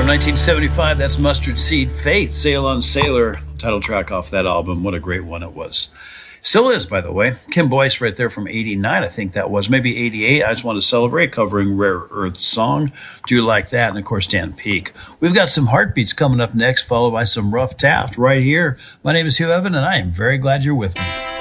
From 1975, that's Mustard Seed Faith, Sail on Sailor, title track off that album. What a great one it was. Still is, by the way. Kim Boyce right there from 89, I think that was. Maybe 88. I Just Want to Celebrate, covering Rare Earth Song. Do You Like That? And, of course, Dan Peek. We've got some Heartbeats coming up next, followed by some Rough Taft right here. My name is Hugh Evan, and I am very glad you're with me.